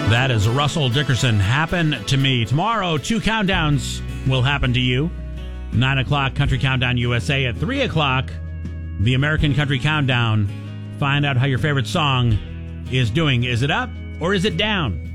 That is Russell Dickerson, Happen to Me. Tomorrow, 2 countdowns will happen to you. 9 o'clock, Country Countdown USA. At 3 o'clock, the American Country Countdown. Find out how your favorite song is doing. Is it up or is it down?